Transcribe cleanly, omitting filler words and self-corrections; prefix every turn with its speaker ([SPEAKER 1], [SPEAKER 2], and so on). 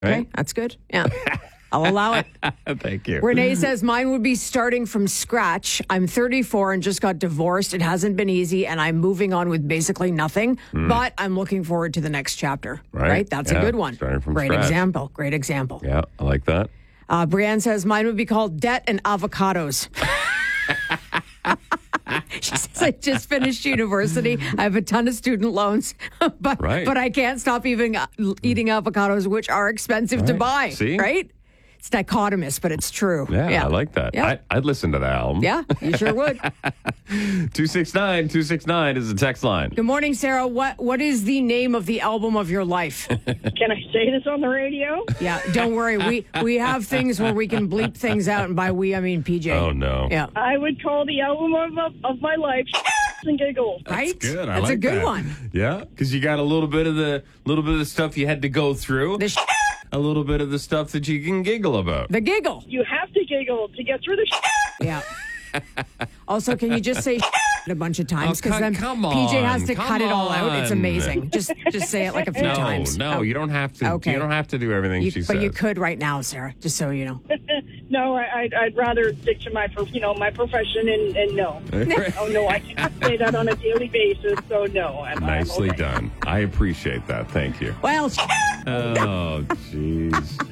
[SPEAKER 1] Right?
[SPEAKER 2] Okay, that's good. Yeah. I'll allow it.
[SPEAKER 1] Thank you.
[SPEAKER 2] Renee says, mine would be starting from scratch. I'm 34 and just got divorced. It hasn't been easy, and I'm moving on with basically nothing, but I'm looking forward to the next chapter. Right? That's a good one.
[SPEAKER 1] Starting from
[SPEAKER 2] Great
[SPEAKER 1] scratch.
[SPEAKER 2] example. Great example.
[SPEAKER 1] Yeah, I like that.
[SPEAKER 2] Brianne says, mine would be called Debt and Avocados. She says, I just finished university. I have a ton of student loans, but I can't stop eating avocados, which are expensive to buy.
[SPEAKER 1] See?
[SPEAKER 2] Right? It's dichotomous, but it's true.
[SPEAKER 1] Yeah, I like that.
[SPEAKER 2] Yeah.
[SPEAKER 1] I'd listen to that album.
[SPEAKER 2] Yeah, you sure would.
[SPEAKER 1] 269-269 is the text line.
[SPEAKER 2] Good morning, Sarah. What is the name of the album of your life?
[SPEAKER 3] Can I say this on the radio?
[SPEAKER 2] Yeah, don't worry. We have things where we can bleep things out, and by we, I mean PJ.
[SPEAKER 1] Oh, no.
[SPEAKER 2] Yeah.
[SPEAKER 3] I would call the album of my life and Giggles.
[SPEAKER 2] Right?
[SPEAKER 1] Good.
[SPEAKER 2] That's
[SPEAKER 1] like
[SPEAKER 2] a good
[SPEAKER 1] that.
[SPEAKER 2] one.
[SPEAKER 1] Yeah, because you got a little bit of the stuff you had to go through. A little bit of the stuff that you can giggle about.
[SPEAKER 2] The giggle.
[SPEAKER 3] You have to giggle to get through the
[SPEAKER 2] Yeah. Also, can you just say a bunch of times? Because then
[SPEAKER 1] come
[SPEAKER 2] PJ has
[SPEAKER 1] on,
[SPEAKER 2] to
[SPEAKER 1] come
[SPEAKER 2] cut it all out. It's
[SPEAKER 1] on.
[SPEAKER 2] amazing. Just say it like a few times.
[SPEAKER 1] No, you don't have to.
[SPEAKER 2] Okay.
[SPEAKER 1] You don't have to do everything she says.
[SPEAKER 2] But you could right now, Sarah, just so you know.
[SPEAKER 3] No, I'd rather stick to my profession and no. Oh, no, I can't say that on a daily basis, so no.
[SPEAKER 1] Nicely
[SPEAKER 3] I'm okay.
[SPEAKER 1] done. I appreciate that. Thank you.
[SPEAKER 2] Well,
[SPEAKER 1] Oh, jeez.